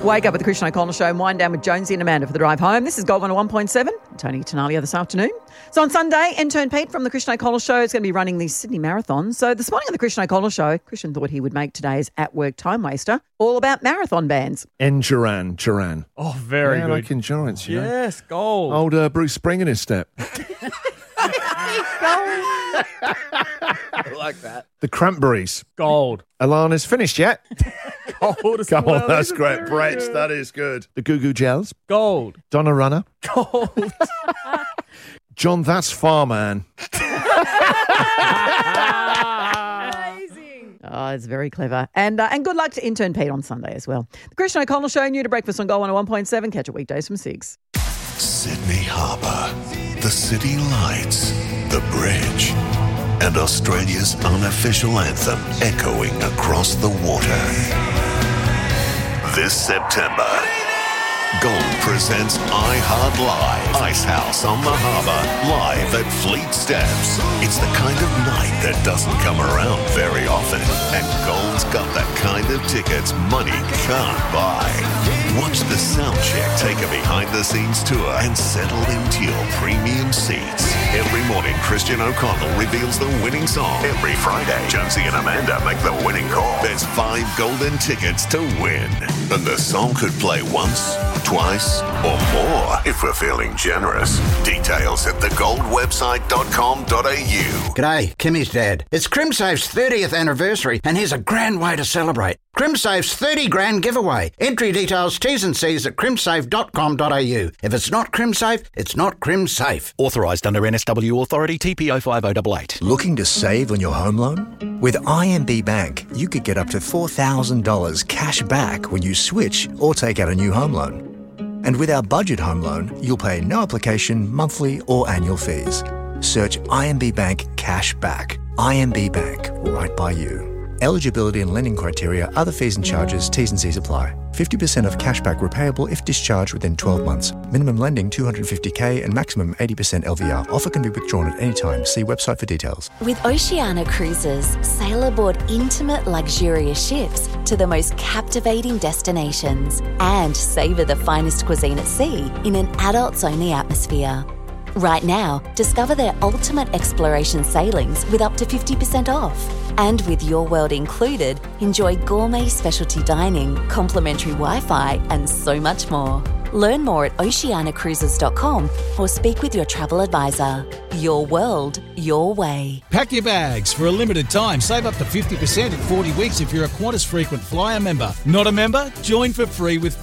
Wake up with the Christian O'Connell Show and wind down with Jonesy and Amanda for the drive home. This is Gold 101.7. Tony Tenalia this afternoon. So on Sunday, intern Pete from the Christian O'Connell Show is going to be running the Sydney Marathon. So this morning on the Christian O'Connell Show, Christian thought he would make today's at-work time waster all about marathon bands. Duran. Oh, very good. Like endurance, you know. Yes, gold. Old Bruce Spring in his step. I like that. The Cranberries. Gold. Alana's finished yet? Gold as Come well. on, that's These are great. very Brett, good. that is good. The Goo Goo Gels. Gold. Donna Runner. Gold. John That's Farman. Amazing. Oh, it's very clever. And good luck to intern Pete on Sunday as well. The Christian O'Connell Show, new to breakfast on Gold 101.7. Catch it weekdays from 6. Sydney Harbour, the city lights, the bridge, and Australia's unofficial anthem echoing across the water. This September, Gold presents iHeart Live, Icehouse on the Harbour, live at Fleet Steps. It's the kind of night that doesn't come around very often, and Gold's got the kind of tickets money can't buy. Watch the soundcheck take a behind-the-scenes tour and settle into your premium seats. Every morning, Christian O'Connell reveals the winning song. Every Friday, Jonesy and Amanda make the winning call. There's 5 golden tickets to win. And the song could play once, twice, or more if we're feeling generous. Details at thegoldwebsite.com.au. G'day, Kimmy's dad. It's CrimSafe's 30th anniversary, and here's a grand way to celebrate. CrimSafe's 30 grand giveaway. Entry details, T's and C's at crimsafe.com.au. If it's not CrimSafe, it's not CrimSafe. Authorised under NSW Authority TPO 5088. Looking to save on your home loan? With IMB Bank, you could get up to $4,000 cash back when you switch or take out a new home loan. And with our budget home loan, you'll pay no application, monthly or annual fees. Search IMB Bank Cash Back. IMB Bank, right by you. Eligibility and lending criteria, other fees and charges, T's and C's apply. 50% of cashback repayable if discharged within 12 months. Minimum lending $250K and maximum 80% LVR. Offer can be withdrawn at any time. See website for details. With Oceania Cruises, sail aboard intimate, luxurious ships to the most captivating destinations and savour the finest cuisine at sea in an adults-only atmosphere. Right now, discover their ultimate exploration sailings with up to 50% off. And with Your World included, enjoy gourmet specialty dining, complimentary Wi-Fi, and so much more. Learn more at oceanacruises.com or speak with your travel advisor. Your world, your way. Pack your bags. For a limited time, save up to 50% in 40 weeks if you're a Qantas frequent flyer member. Not a member? Join for free with